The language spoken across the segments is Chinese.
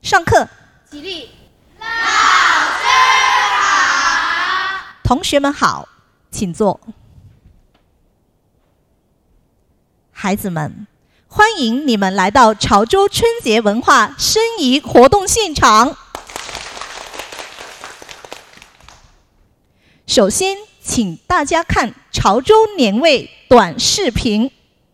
上课。 起立。 老师好。 同学们好，请坐。孩子们，欢迎你们来到潮州春节文化申遗活动现场。首先，请大家看潮州年味短视频。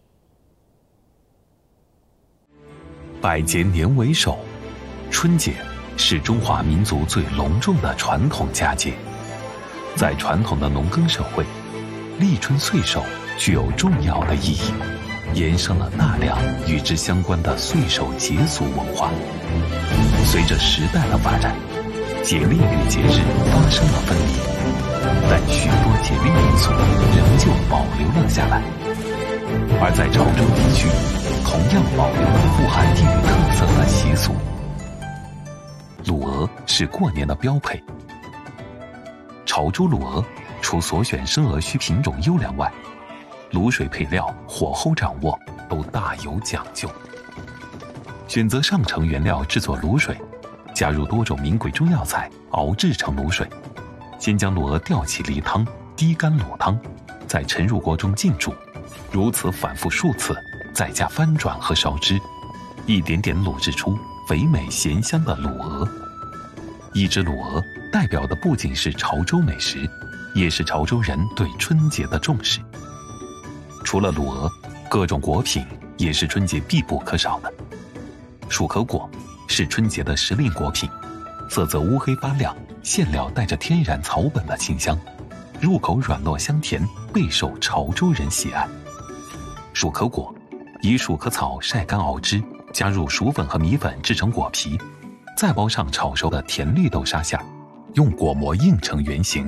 百节年为首，春节是中华民族最隆重的传统佳节。在传统的农耕社会，立春岁首具有重要的意义，衍生了大量与之相关的岁首节俗文化。随着时代的发展，节令与节日发生了分离，但许多节令民俗仍旧保留了下来。而在潮州地区，同样保留了富含地域特色的习俗。卤鹅是过年的标配。潮州卤鹅除所选生鹅须品种优良外，卤水配料、火候掌握都大有讲究。选择上乘原料制作卤水，加入多种名贵中药材熬制成卤水。先将卤鹅吊起梨汤，滴干卤汤，再沉入锅中浸煮，如此反复数次，再加翻转和烧汁，一点点卤制出肥美咸香的卤鹅。一只卤鹅代表的不仅是潮州美食，也是潮州人对春节的重视。除了卤鹅，各种果品也是春节必不可少的。薯壳果是春节的时令果品，色泽乌黑发亮，馅料带着天然草本的清香，入口软糯香甜，备受潮州人喜爱。薯壳果以薯壳草晒干熬汁，加入薯粉和米粉制成果皮，再包上炒熟的甜绿豆沙馅，用果膜硬成圆形，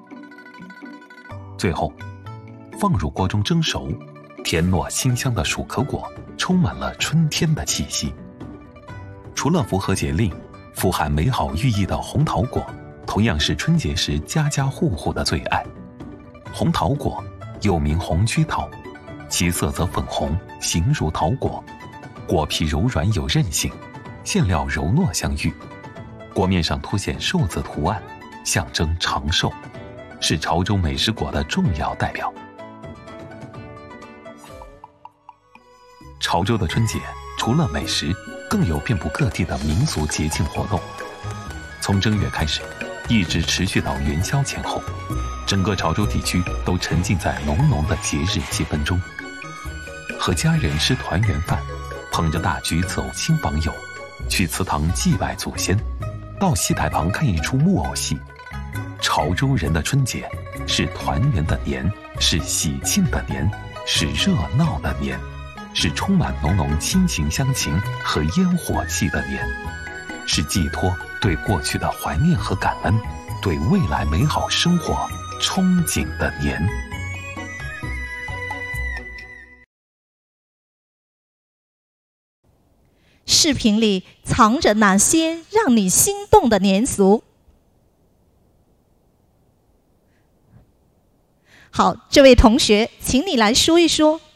最后放入锅中蒸熟。甜糯清香的薯壳果充满了春天的气息。除了符合节令、富含美好寓意的红桃果，同样是春节时家家户户的最爱。红桃果又名红曲桃，其色泽粉红，形如桃果，果皮柔软有韧性，馅料柔糯香芋，果面上凸显寿字图案，象征长寿，是潮州美食果的重要代表。潮州的春节除了美食，更有遍布各地的民俗节庆活动。从正月开始，一直持续到元宵前后，整个潮州地区都沉浸在浓浓的节日气氛中。和家人吃团圆饭，捧着大局走亲访友，去祠堂祭拜祖先，到戏台旁看一出木偶戏。潮州人的春节是团圆的年，是喜庆的年，是热闹的年，是充满浓浓亲情乡情和烟火气的年，是寄托对过去的怀念和感恩，对未来美好生活憧憬的年。 视频里藏着哪些让你心动的年俗？好，这位同学，请你来说一说